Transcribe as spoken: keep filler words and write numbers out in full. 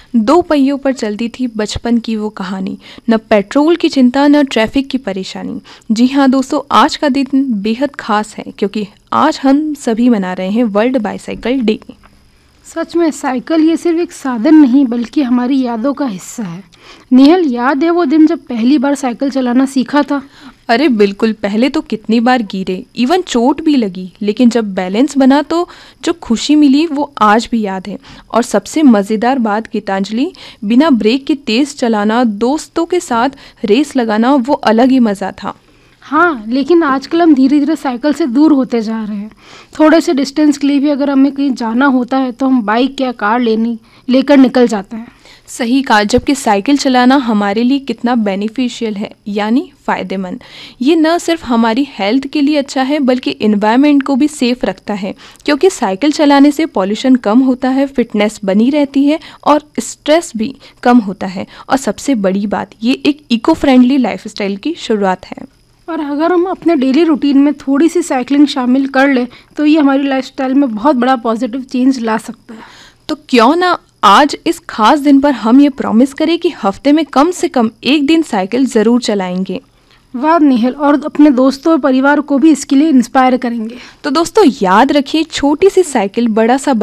दो पहियों पर चलती थी बचपन की वो कहानी, न पेट्रोल की चिंता न ट्रैफिक की परेशानी। जी हाँ दोस्तों, आज का दिन बेहद खास है क्योंकि आज हम सभी मना रहे हैं वर्ल्ड बाईसाइकिल डे। सच में साइकिल ये सिर्फ एक साधन नहीं बल्कि हमारी यादों का हिस्सा है। नेहल, याद है वो दिन जब पहली बार साइकिल चलाना सीखा था? अरे बिल्कुल, पहले तो कितनी बार गिरे, इवन चोट भी लगी, लेकिन जब बैलेंस बना तो जो खुशी मिली वो आज भी याद है। और सबसे मज़ेदार बात गीतांजलि, बिना ब्रेक के तेज़ चलाना, दोस्तों के साथ रेस लगाना, वो अलग ही मज़ा था। हाँ, लेकिन आजकल हम धीरे धीरे साइकिल से दूर होते जा रहे हैं। थोड़े से डिस्टेंस के लिए भी अगर हमें कहीं जाना होता है तो हम बाइक या कार लेनी लेकर निकल जाते हैं। सही कहा, जबकि साइकिल चलाना हमारे लिए कितना बेनिफिशियल है, यानी फ़ायदेमंद। ये न सिर्फ हमारी हेल्थ के लिए अच्छा है बल्कि इन्वायरमेंट को भी सेफ रखता है, क्योंकि साइकिल चलाने से पॉल्यूशन कम होता है, फिटनेस बनी रहती है और स्ट्रेस भी कम होता है। और सबसे बड़ी बात, ये एक इको फ्रेंडली लाइफस्टाइल की शुरुआत है। और अगर हम अपने डेली रूटीन में थोड़ी सी साइकिलिंग शामिल कर लें तो ये हमारी लाइफस्टाइल में बहुत बड़ा पॉजिटिव चेंज ला सकता है। तो क्यों ना आज इस खास दिन पर हम ये प्रॉमिस करें कि हफ्ते में कम से कम एक दिन साइकिल ज़रूर चलाएंगे। वाह नेहल, और अपने दोस्तों और परिवार को भी इसके लिए इंस्पायर करेंगे। तो दोस्तों याद रखिए, छोटी सी साइकिल बड़ा सा